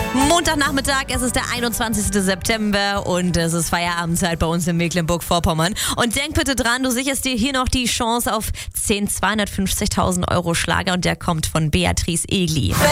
Montagnachmittag, es ist der 21. September und es ist Feierabendzeit bei uns in Mecklenburg-Vorpommern. Und denk bitte dran, du sicherst dir hier noch die Chance auf 250.000 Euro Schlager und der kommt von Beatrice Egli.